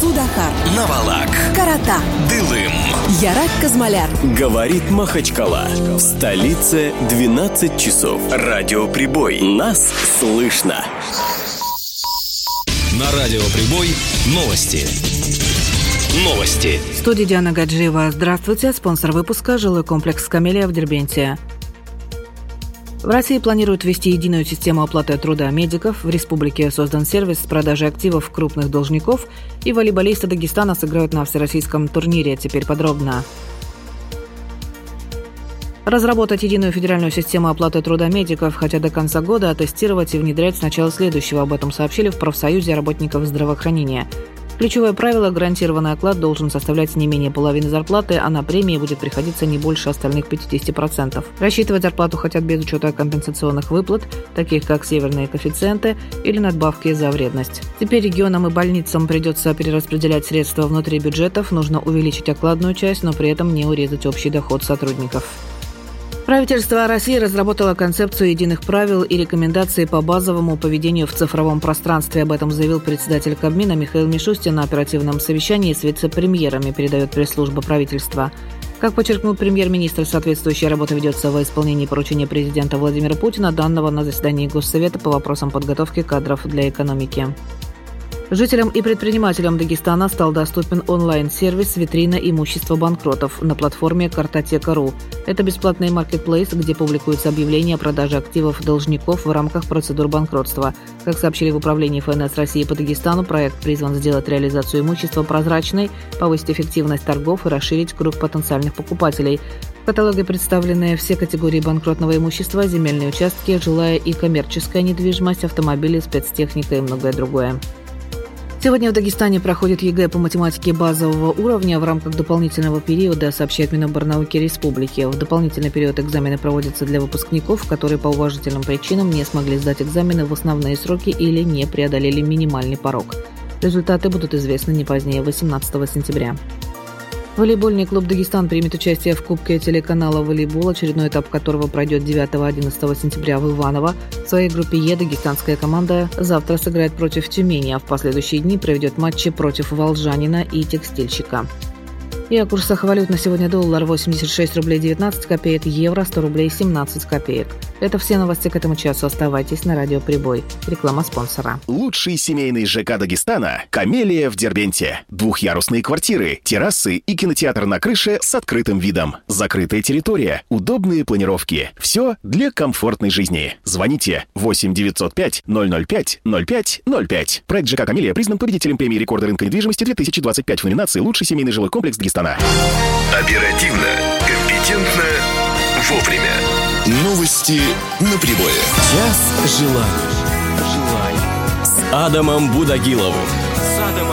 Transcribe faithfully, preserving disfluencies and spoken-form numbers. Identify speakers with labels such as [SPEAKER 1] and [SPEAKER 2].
[SPEAKER 1] Судахар,
[SPEAKER 2] Навалак,
[SPEAKER 1] Карата,
[SPEAKER 2] Дылым,
[SPEAKER 1] Ярак Казмаляр.
[SPEAKER 3] Говорит Махачкала. В столице двенадцать часов. Радиоприбой. Нас слышно.
[SPEAKER 2] На Радиоприбой новости. Новости.
[SPEAKER 4] В студии Диана Гаджиева. Здравствуйте. Спонсор выпуска – жилой комплекс «Камелия» в Дербенте. В России планируют ввести единую систему оплаты труда медиков. В республике создан сервис с продажей активов крупных должников. И волейболисты Дагестана сыграют на всероссийском турнире. Теперь подробно. Разработать единую федеральную систему оплаты труда медиков, хотя до конца года, а тестировать и внедрять с начала следующего. Об этом сообщили в профсоюзе работников здравоохранения. Ключевое правило – гарантированный оклад должен составлять не менее половины зарплаты, а на премии будет приходиться не больше остальных пятьдесят процентов. Рассчитывать зарплату хотят без учета компенсационных выплат, таких как северные коэффициенты или надбавки за вредность. Теперь регионам и больницам придется перераспределять средства внутри бюджетов, нужно увеличить окладную часть, но при этом не урезать общий доход сотрудников. Правительство России разработало концепцию единых правил и рекомендаций по базовому поведению в цифровом пространстве. Об этом заявил председатель Кабмина Михаил Мишустин на оперативном совещании с вице-премьерами, передает пресс-служба правительства. Как подчеркнул премьер-министр, соответствующая работа ведется во исполнении поручения президента Владимира Путина, данного на заседании Госсовета по вопросам подготовки кадров для экономики. Жителям и предпринимателям Дагестана стал доступен онлайн-сервис «Витрина имущества банкротов» на платформе Картотека точка ру. Это бесплатный маркетплейс, где публикуются объявления о продаже активов должников в рамках процедур банкротства. Как сообщили в управлении эф эн эс России по Дагестану, проект призван сделать реализацию имущества прозрачной, повысить эффективность торгов и расширить круг потенциальных покупателей. В каталоге представлены все категории банкротного имущества, земельные участки, жилая и коммерческая недвижимость, автомобили, спецтехника и многое другое. Сегодня в Дагестане проходит ЕГЭ по математике базового уровня в рамках дополнительного периода, сообщает Миноборнауки Республики. В дополнительный период экзамены проводятся для выпускников, которые по уважительным причинам не смогли сдать экзамены в основные сроки или не преодолели минимальный порог. Результаты будут известны не позднее восемнадцатого сентября. Волейбольный клуб «Дагестан» примет участие в Кубке телеканала «Волейбол», очередной этап которого пройдет девятого-одиннадцатого сентября в Иваново. В своей группе Е дагестанская команда завтра сыграет против Тюмени, а в последующие дни проведет матчи против Волжанина и Текстильщика. И о курсах валют на сегодня: доллар восемьдесят шесть рублей девятнадцать копеек, евро сто рублей семнадцать копеек. Это все новости к этому часу. Оставайтесь на Радио Прибой. Реклама спонсора.
[SPEAKER 5] Лучший семейный ЖК Дагестана – «Камелия» в Дербенте. Двухъярусные квартиры, террасы и кинотеатр на крыше с открытым видом. Закрытая территория, удобные планировки. Все для комфортной жизни. Звоните восемь девятьсот пять ноль ноль пять ноль пять ноль пять. Проект ЖК «Камелия» признан победителем премии рекорда рынка недвижимости две тысячи двадцать пять в номинации «Лучший семейный жилой комплекс Дагестана».
[SPEAKER 2] Оперативно, компетентно, вовремя. Новости на прибое.
[SPEAKER 3] Час желаний. С Адамом Будагиловым.